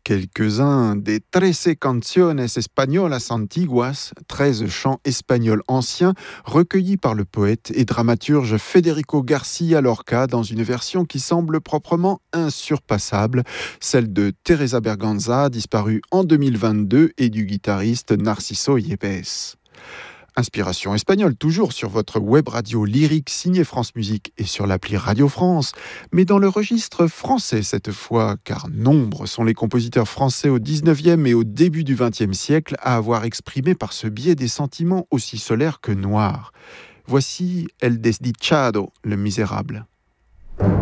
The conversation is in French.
quelques-uns des 13 canciones españolas antiguas, 13 chants espagnols anciens, recueillis par le poète et dramaturge Federico García Lorca dans une version qui semble proprement insurpassable, celle de Teresa Berganza, disparue en 2022, et du guitariste Narciso Yepes. Inspiration espagnole toujours sur votre web radio lyrique signée France Musique et sur l'appli Radio France, mais dans le registre français cette fois, car nombreux sont les compositeurs français au 19e et au début du 20e siècle à avoir exprimé par ce biais des sentiments aussi solaires que noirs. Voici El Desdichado, le misérable.